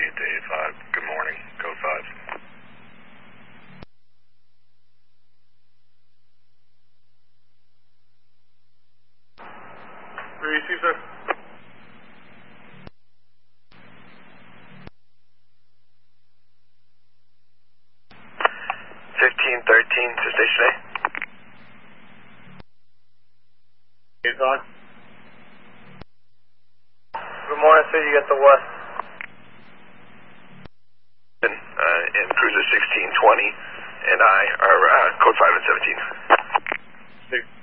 to 85. Good morning, code 5. Receive, sir. to station A. It's on. Good morning, sir. You got the west. And cruiser 1620 and I are code 5 and 17. 6.